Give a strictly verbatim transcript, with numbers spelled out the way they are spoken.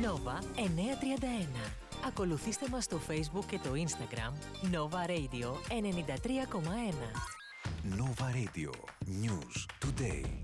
Nova εννιακόσια τριάντα ένα. Ακολουθήστε μας στο Facebook και το Instagram Nova Radio ενενήντα τρία κόμμα ένα. Nova Radio News Today.